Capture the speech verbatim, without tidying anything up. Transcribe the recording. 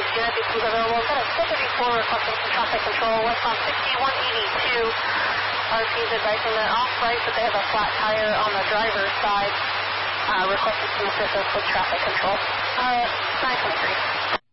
unit becomes available. Got a four thirty-four requesting some traffic control. Westbound sixty-one eighty-two. R P is advising they're off right, but they have a flat tire on the driver's side. Uh, requesting some assistance with traffic control. Uh, nine twenty-three.